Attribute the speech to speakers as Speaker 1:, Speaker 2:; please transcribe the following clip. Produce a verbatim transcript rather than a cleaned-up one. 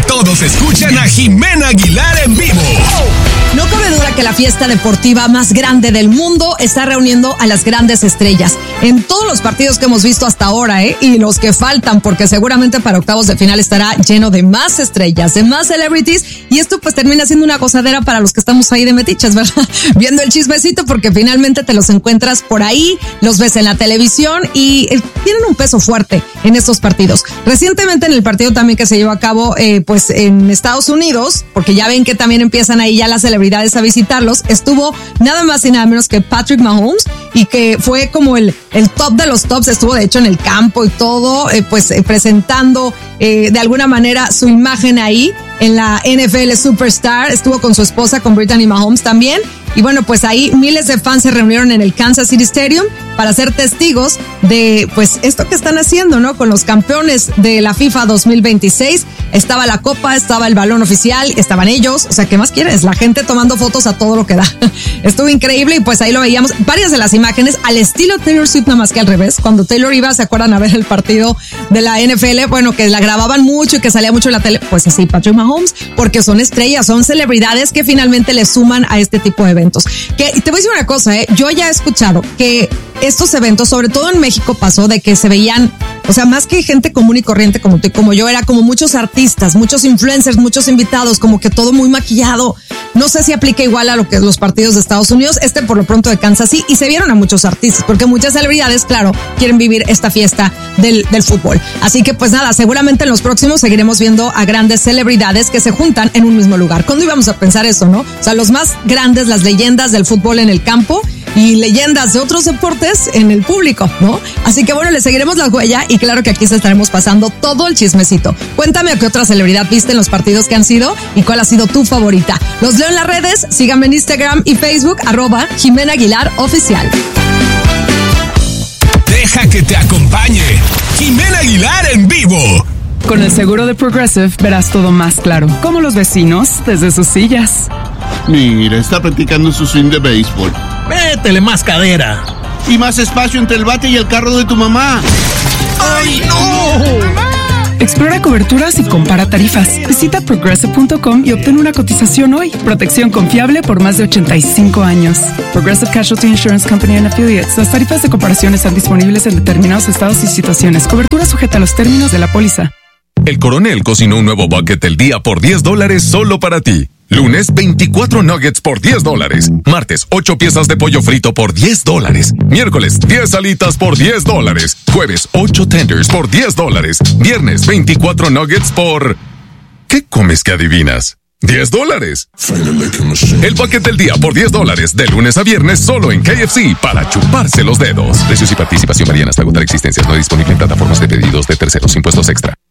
Speaker 1: todos escuchan a Jimena Aguilar en vivo.
Speaker 2: No cabe duda que la fiesta deportiva más grande del mundo está reuniendo a las grandes estrellas en todos los partidos que hemos visto hasta ahora, ¿eh? Y los que faltan, porque seguramente para octavos de final estará lleno de más estrellas, de más celebrities, y esto pues termina siendo una gozadera para los que estamos ahí de metiches, ¿verdad? Viendo el chismecito, porque finalmente te los encuentras por ahí, los ves en la televisión y eh, tienen un peso fuerte en estos partidos. Recientemente en el partido también que se llevó a cabo eh, pues en Estados Unidos, porque ya ven que también empiezan ahí ya las celebridades a visitarlos, estuvo nada más y nada menos que Patrick Mahomes, y que fue como el, el top de los tops, estuvo de hecho en el campo y todo, eh, pues eh, presentando eh, de alguna manera su imagen ahí en la N F L Superstar, estuvo con su esposa, con Brittany Mahomes también, y bueno, pues ahí miles de fans se reunieron en el Kansas City Stadium para ser testigos de pues esto que están haciendo, ¿no? Con los campeones de la FIFA dos mil veintiséis, estaba la copa, estaba el balón oficial, estaban ellos, o sea, ¿qué más quieres? La gente tomando fotos a todo lo que da. Estuvo increíble y pues ahí lo veíamos, varias de las imágenes al estilo Taylor Swift, nada más que al revés. Cuando Taylor iba, ¿se acuerdan a ver el partido de la N F L? Bueno, que la grababan mucho y que salía mucho en la tele, pues así Patrick Mahomes, porque son estrellas, son celebridades que finalmente le suman a este tipo de eventos. Que te voy a decir una cosa, ¿eh? Yo ya he escuchado que estos eventos, sobre todo en México, pasó de que se veían, o sea, más que gente común y corriente como tú y como yo, era como muchos artistas, muchos influencers, muchos invitados, como que todo muy maquillado. No sé si aplica igual a lo que los partidos de Estados Unidos, este por lo pronto de Kansas sí, y se vieron a muchos artistas, porque muchas celebridades, claro, quieren vivir esta fiesta del, del fútbol. Así que pues nada, seguramente en los próximos seguiremos viendo a grandes celebridades que se juntan en un mismo lugar. ¿Cuándo íbamos a pensar eso, no? O sea, los más grandes, las leyendas del fútbol en el campo y leyendas de otros deportes en el público, ¿no? Así que bueno, le seguiremos la huella y claro que aquí se estaremos pasando todo el chismecito. Cuéntame a qué otra celebridad viste en los partidos que han sido y cuál ha sido tu favorita. Los leo en las redes, síganme en Instagram y Facebook, arroba Jimena Aguilar Oficial.
Speaker 1: Deja que te acompañe Jimena Aguilar en vivo.
Speaker 3: Con el seguro de Progressive verás todo más claro, como los vecinos desde sus sillas.
Speaker 4: Mira, está practicando su swing de béisbol.
Speaker 5: Métele más cadera.
Speaker 4: Y más espacio entre el bate y el carro de tu mamá.
Speaker 5: ¡Ay, no!
Speaker 3: Explora coberturas y compara tarifas. Visita progressive punto com y obtén una cotización hoy. Protección confiable por más de ochenta y cinco años. Progressive Casualty Insurance Company and Affiliates. Las tarifas de comparación están disponibles en determinados estados y situaciones. Cobertura sujeta a los términos de la póliza.
Speaker 6: El Coronel cocinó un nuevo bucket del día por diez dólares solo para ti. Lunes, veinticuatro nuggets por diez dólares. Martes, ocho piezas de pollo frito por diez dólares. Miércoles, diez alitas por diez dólares. Jueves, ocho tenders por diez dólares. Viernes, veinticuatro nuggets por... ¿Qué comes que adivinas? diez dólares. El bucket del día por diez dólares. De lunes a viernes solo en K F C para chuparse los dedos. Precios y participación varían hasta agotar existencias. No disponible en plataformas de pedidos de terceros. Impuestos extra.